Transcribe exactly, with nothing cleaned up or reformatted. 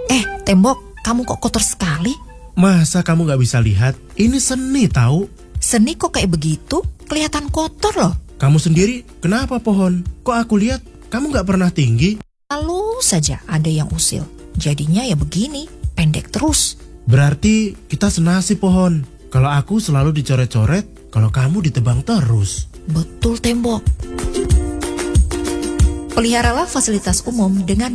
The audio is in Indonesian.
Eh, tembok, kamu kok kotor sekali? Masa kamu gak bisa lihat? Ini seni tahu. Seni kok kayak begitu? Kelihatan kotor loh. Kamu sendiri, kenapa pohon? Kok aku lihat kamu gak pernah tinggi? Lalu saja ada yang usil. Jadinya ya begini, pendek terus. Berarti kita senasib pohon. Kalau aku selalu dicoret-coret, kalau kamu ditebang terus. Betul tembok. Peliharalah fasilitas umum dengan